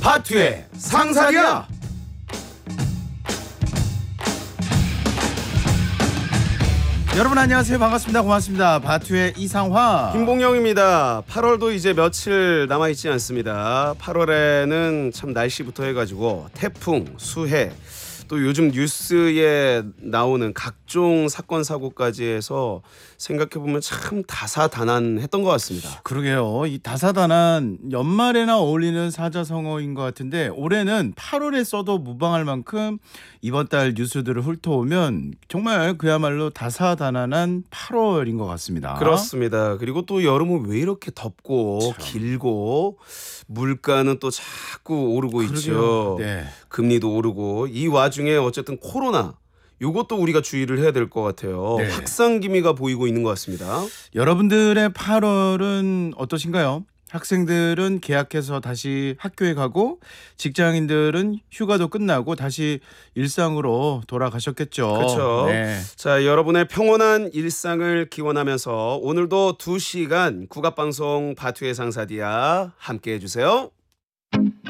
바투의 상사리야. 여러분 안녕하세요. 반갑습니다. 고맙습니다. 바투의 이상화 김봉영입니다. 8월도 이제 며칠 남아있지 않습니다. 8월에는 참 날씨부터 해가지고 태풍, 수해, 또 요즘 뉴스에 나오는 각종 사건 사고까지 해서 생각해보면 참 다사다난했던 것 같습니다. 그러게요. 이 다사다난 연말에나 어울리는 사자성어인 것 같은데 올해는 8월에 써도 무방할 만큼 이번 달 뉴스들을 훑어오면 정말 그야말로 다사다난한 8월인 것 같습니다. 그렇습니다. 그리고 또 여름은 왜 이렇게 덥고 길고 물가는 또 자꾸 오르고 있죠. 네. 금리도 오르고 이 와중에 어쨌든 코로나 이것도 우리가 주의를 해야 될 것 같아요. 네. 확산 기미가 보이고 있는 것 같습니다. 여러분들의 8월은 어떠신가요? 학생들은 개학해서 다시 학교에 가고 직장인들은 휴가도 끝나고 다시 일상으로 돌아가셨겠죠. 그렇죠. 네. 자, 여러분의 평온한 일상을 기원하면서 오늘도 2시간 국악방송 바투의 상사디아 함께해 주세요.